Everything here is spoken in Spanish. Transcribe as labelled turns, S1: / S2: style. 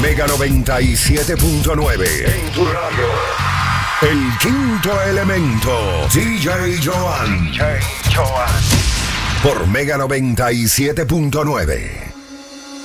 S1: Mega 97.9. En tu radio. El quinto elemento. DJ Joan. Por Mega 97.9.